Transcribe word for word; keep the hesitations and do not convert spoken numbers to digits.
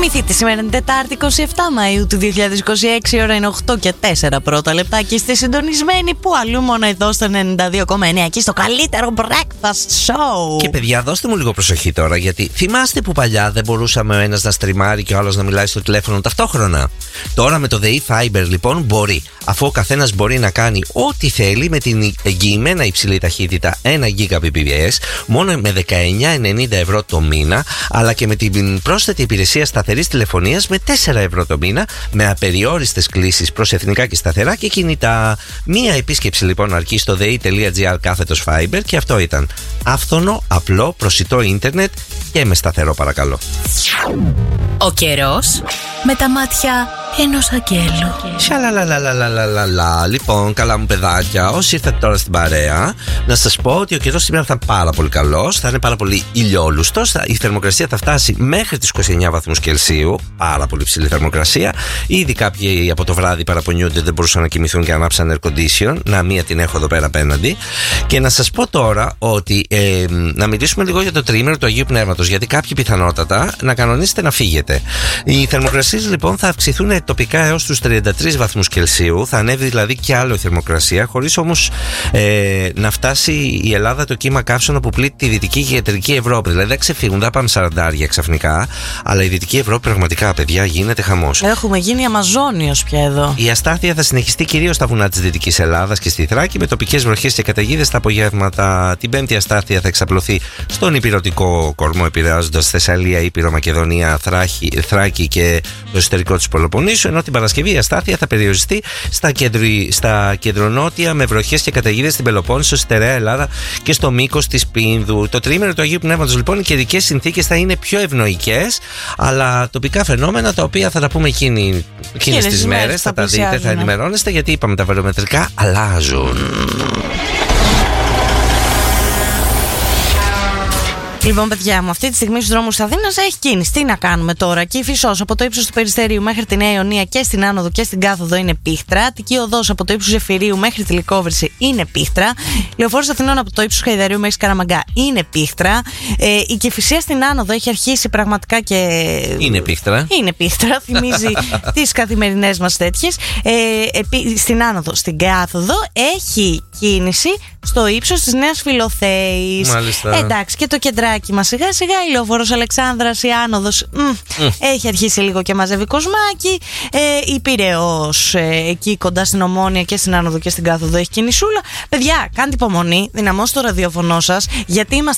Θυμηθείτε, σήμερα είναι Τετάρτη εικοστή εβδόμη Μαΐου του δύο χιλιάδες είκοσι έξι, η ώρα είναι οκτώ και τέσσερα πρώτα λεπτά και είστε συντονισμένοι που αλλού μόνο εδώ στο ενενήντα δύο κόμμα εννέα και στο καλύτερο breakfast show. Και παιδιά, δώστε μου λίγο προσοχή τώρα, γιατί θυμάστε που παλιά δεν μπορούσαμε ο ένας να στριμάρει και ο άλλος να μιλάει στο τηλέφωνο ταυτόχρονα. Τώρα με το ΔΕΗ Fiber λοιπόν μπορεί, αφού ο καθένας μπορεί να κάνει ό,τι θέλει με την εγγυημένα υψηλή ταχύτητα ένα Gbps μόνο με δεκαεννιά ενενήντα ευρώ το μήνα, αλλά και με την πρόσθετη υπηρεσία σταθερής τηλεφωνίας με τέσσερα ευρώ το μήνα, με απεριόριστες κλήσεις προς εθνικά και σταθερά και κινητά. Μία επίσκεψη λοιπόν αρκεί στο dei.gr κάθετος Fiber και αυτό ήταν άφθονο, απλό, προσιτό ίντερνετ και με σταθερό παρακαλώ. Ο καιρός με τα μάτια ενός αγγέλου. Σαλαλαλαλαλαλαλα. Λοιπόν, καλά μου παιδάκια, όσοι ήρθατε τώρα στην παρέα, να σας πω ότι ο καιρός σήμερα θα είναι πάρα πολύ καλός, θα είναι πάρα πολύ ηλιόλουστος. Η θερμοκρασία θα φτάσει μέχρι τις είκοσι εννέα βαθμούς Κελσίου, πάρα πολύ ψηλή θερμοκρασία. Ήδη κάποιοι από το βράδυ παραπονιούνται, δεν μπορούσαν να κοιμηθούν και ανάψαν air condition. Να, μία την έχω εδώ πέρα απέναντι. Και να σας πω τώρα ότι ε, να μιλήσουμε λίγο για το τριήμερο του Αγίου Πνεύματος, γιατί κάποιοι πιθανότατα να κανονίσετε να φύγετε. Οι θερμοκρασίες λοιπόν θα αυξηθούν τοπικά έως τους τριάντα τρεις βαθμούς Κελσίου, θα ανέβει δηλαδή και άλλο η θερμοκρασία, χωρίς όμως ε, να φτάσει η Ελλάδα το κύμα καύσωνα που πλήττει τη Δυτική και Κεντρική Ευρώπη. Δηλαδή δεν ξεφύγουν, δεν πάμε σαραντάρια ξαφνικά, αλλά η Δυτική Ευρώπη πραγματικά, παιδιά, γίνεται χαμός. Έχουμε γίνει Αμαζόνιος πια εδώ. Η αστάθεια θα συνεχιστεί κυρίως στα βουνά της Δυτικής Ελλάδας και στη Θράκη, με τοπικές βροχές και καταιγίδες τα απογεύματα. Την Πέμπτη αστάθεια θα εξαπλωθεί στον υπηρετικό κορμό, επηρεάζοντας Θεσσαλία, Ήπειρο, Μακεδονία, Θράκη, Θράκη και το εσωτερικό της Πελοποννήσου, ενώ την Παρασκευή η αστάθεια θα περιοριστεί στα, κεντρι... στα κεντρονότια με βροχές και καταιγίδες στην Πελοπόννησο, στη Στερεά Ελλάδα και στο μήκος της Πίνδου. Το τριήμερο του Αγίου Πνεύματος λοιπόν, οι καιρικές συνθήκες θα είναι πιο ευνοϊκές, αλλά τοπικά φαινόμενα τα οποία θα τα πούμε εκείνη, εκείνες τις μέρες, θα τα δείτε, θα ενημερώνεστε, γιατί είπαμε τα βαρομετρικά αλλάζουν. Λοιπόν, παιδιά μου, αυτή τη στιγμή στους δρόμους της Αθήνας έχει κίνηση. Τι να κάνουμε τώρα? Και η Φυσός από το ύψος του Περιστερίου μέχρι τη Νέα Ιωνία και στην Άνοδο και στην Κάθοδο είναι πίχτρα. Αττική Οδός από το ύψος Ζεφυρίου μέχρι τη Λυκόβρηση είναι πίχτρα. Λεωφόρος Αθηνών από το ύψος Χαϊδαρίου μέχρι Καραμαγκά είναι πίχτρα. Ε, η Κηφισία στην Άνοδο έχει αρχίσει πραγματικά και. Είναι πίχτρα. Είναι πίχτρα. Θυμίζει τις καθημερινές μας τέτοιες. Ε, επί, στην Άνοδο, στην Κάθοδο έχει κίνηση στο ύψος της Νέας Φιλοθέης. Μάλιστα. Εντάξει, και το κεντράκι μας σιγά σιγά, η Λεωφόρος Αλεξάνδρας, η Άνοδος μ, mm. έχει αρχίσει λίγο και μαζεύει κοσμάκι. ε, η Πειραιώς ε, εκεί κοντά στην Ομόνια και στην Άνοδο και στην Κάθοδο έχει κινησούλα. Παιδιά, κάντε υπομονή, δυναμώστε το ραδιοφωνό σας, γιατί είμαστε